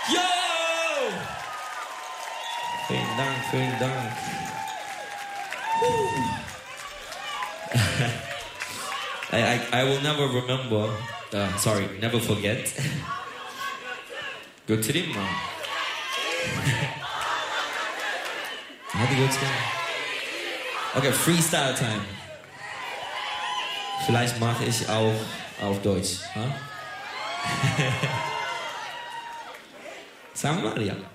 Yo! Vielen Dank, vielen Dank. I will never remember, never forget. Götüreyim mi? Hadi götüreyim. Okay, Freestyle Time. Vielleicht mache ich auch auf Deutsch. Huh? Sag mal, ja.